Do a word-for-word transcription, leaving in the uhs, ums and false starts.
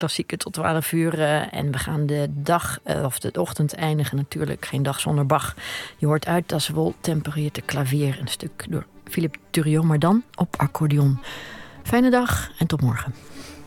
klassieke tot twaalf uur. Uh, en we gaan de dag, uh, of de ochtend eindigen natuurlijk. Geen dag zonder Bach. Je hoort uit Das Wohl temperierte Klavier. Een stuk door Philippe Thuriot, maar dan op accordeon. Fijne dag en tot morgen.